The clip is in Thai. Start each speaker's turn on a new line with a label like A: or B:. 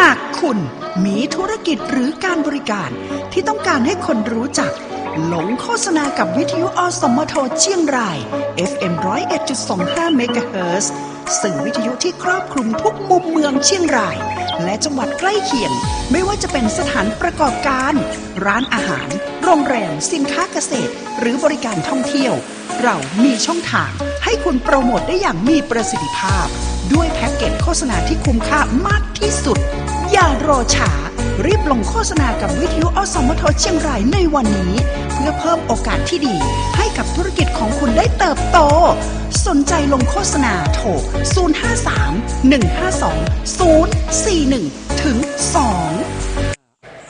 A: ากคุณมีธุรกิจหรือการบริการที่ต้องการให้คนรู้จักหลงโฆษณากับวิทยุอสมทเชียงราย FM 101.25 เมกะเฮิรตซ์สื่อวิทยุที่ครอบคลุมทุกมุมเมืองเชียงรายและจังหวัดใกล้เคียงไม่ว่าจะเป็นสถานประกอบการร้านอาหารโรงแรมสินค้าเกษตรหรือบริการท่องเที่ยวเรามีช่องทางให้คุณโปรโมทได้อย่างมีประสิทธิภาพด้วยแพ็กเกจโฆษณาที่คุ้มค่ามากที่สุดอย่ารอช้ารีบลงโฆษณากับวิทยุอสมทเชียงรายในวันนี้เพื่อเพิ่มโอกาสที่ดีให้กับธุรกิจของคุณได้เติบโตสนใจลงโฆษณาโทร 053 152 041 ถึง 2